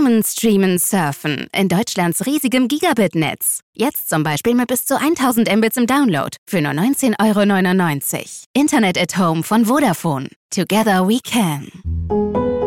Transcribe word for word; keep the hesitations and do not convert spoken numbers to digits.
Gamen, Streamen, Surfen in Deutschlands riesigem Gigabit-Netz. Jetzt zum Beispiel mit bis zu tausend Mbits im Download für nur neunzehn Euro neunundneunzig. Internet at Home von Vodafone. Together we can.